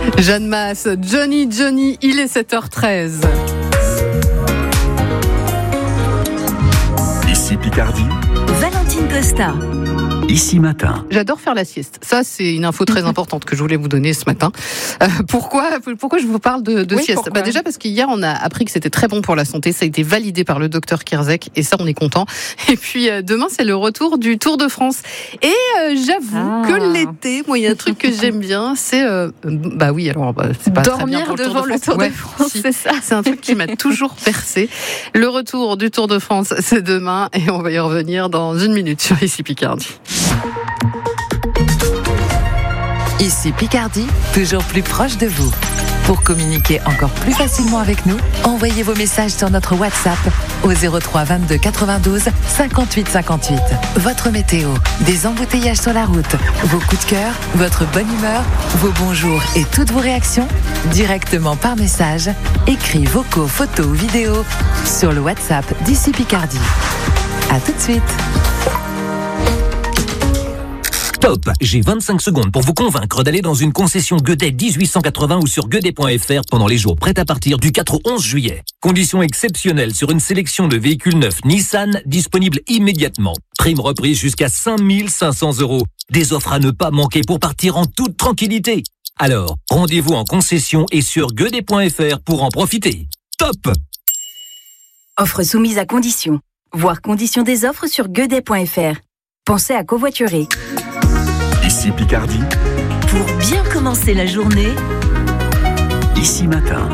Jeanne Masse, Johnny, il est 7h13. Ici Picardie. Valentine Costa. Ici Matin. J'adore faire la sieste. Ça, c'est une info très importante que je voulais vous donner ce matin. Pourquoi je vous parle de sieste ? Déjà parce qu'hier, on a appris que c'était très bon pour la santé. Ça a été validé par le docteur Kierzek et ça, on est content. Et puis, demain, c'est le retour du Tour de France. Et j'avoue que l'été, moi, il y a un truc que j'aime bien, c'est... c'est pas dormir très bien devant le Tour de France, si. c'est ça. C'est un truc qui m'a toujours percé. Le retour du Tour de France, c'est demain et on va y revenir dans une minute sur Ici Picardie. Ici Picardie, toujours plus proche de vous. Pour communiquer encore plus facilement avec nous, envoyez vos messages sur notre WhatsApp au 03 22 92 58 58. Votre météo, des embouteillages sur la route, vos coups de cœur, votre bonne humeur, vos bonjours et toutes vos réactions, directement par message, écrits, vocaux, photos ou vidéos sur le WhatsApp d'Ici Picardie. À tout de suite. Top, j'ai 25 secondes pour vous convaincre d'aller dans une concession Gueudet 1880 ou sur gueudet.fr pendant les jours prêts à partir du 4 au 11 juillet. Conditions exceptionnelles sur une sélection de véhicules neufs Nissan disponibles immédiatement. Prime reprise jusqu'à 5 500 €. Des offres à ne pas manquer pour partir en toute tranquillité. Alors, rendez-vous en concession et sur gueudet.fr pour en profiter. Top! Offre soumise à conditions. Voir conditions des offres sur gueudet.fr. Pensez à covoiturer. Ici Picardie. Pour bien commencer la journée, Ici Matin.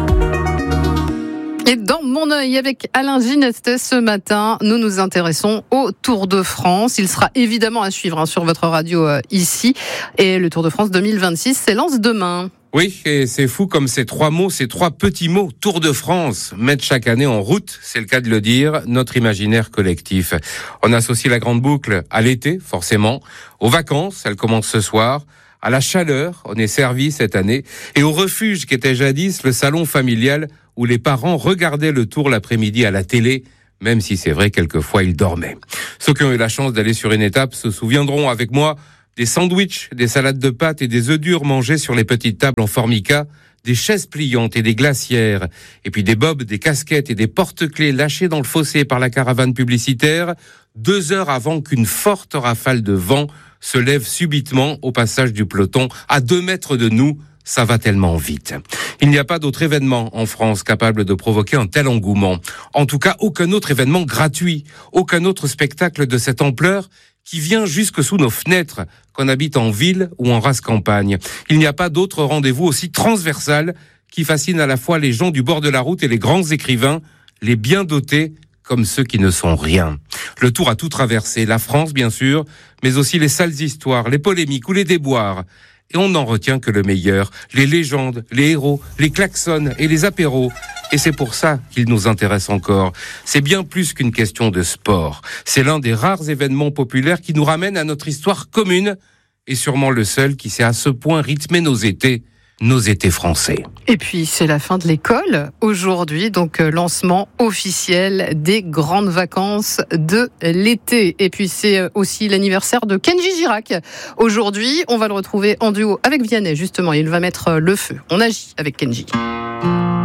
Et dans mon œil avec Alain Gineste ce matin, nous nous intéressons au Tour de France. Il sera évidemment à suivre sur votre radio ici. Et le Tour de France 2026 s'élance demain. Oui, et c'est fou comme ces trois mots, ces trois petits mots, Tour de France, mettent chaque année en route, c'est le cas de le dire, notre imaginaire collectif. On associe la grande boucle à l'été, forcément, aux vacances, elles commencent ce soir, à la chaleur, on est servi cette année, et au refuge qui était jadis le salon familial où les parents regardaient le Tour l'après-midi à la télé, même si c'est vrai quelquefois ils dormaient. Ceux qui ont eu la chance d'aller sur une étape se souviendront avec moi des sandwichs, des salades de pâtes et des œufs durs mangés sur les petites tables en formica, des chaises pliantes et des glacières, et puis des bobs, des casquettes et des porte-clés lâchés dans le fossé par la caravane publicitaire, 2 heures avant qu'une forte rafale de vent se lève subitement au passage du peloton, à 2 mètres de nous. Ça va tellement vite. Il n'y a pas d'autre événement en France capable de provoquer un tel engouement. En tout cas, aucun autre événement gratuit, aucun autre spectacle de cette ampleur qui vient jusque sous nos fenêtres, qu'on habite en ville ou en race campagne. Il n'y a pas d'autre rendez-vous aussi transversal qui fascine à la fois les gens du bord de la route et les grands écrivains, les bien dotés comme ceux qui ne sont rien. Le Tour a tout traversé, la France bien sûr, mais aussi les sales histoires, les polémiques ou les déboires. Et on n'en retient que le meilleur, les légendes, les héros, les klaxons et les apéros. Et c'est pour ça qu'il nous intéresse encore. C'est bien plus qu'une question de sport. C'est l'un des rares événements populaires qui nous ramène à notre histoire commune et sûrement le seul qui sait à ce point rythmer nos étés français. Et puis, c'est la fin de l'école aujourd'hui, donc lancement officiel des grandes vacances de l'été. Et puis, c'est aussi l'anniversaire de Kenji Girac. Aujourd'hui, on va le retrouver en duo avec Vianney, justement. Il va mettre le feu. On agit avec Kenji.